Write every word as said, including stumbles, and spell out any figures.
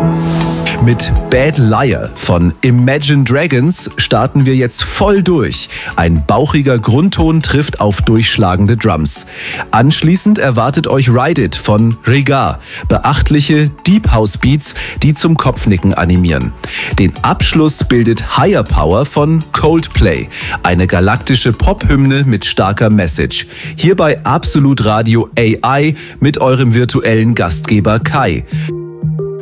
Mit Bad Liar von Imagine Dragons starten wir jetzt voll durch. Ein bauchiger Grundton trifft auf durchschlagende Drums. Anschließend erwartet euch Ride It von Regard. Beachtliche Deep House Beats, die zum Kopfnicken animieren. Den Abschluss bildet Higher Power von Coldplay. Eine galaktische Pop-Hymne mit starker Message. Hier bei Absolut Radio A I mit eurem virtuellen Gastgeber Kai.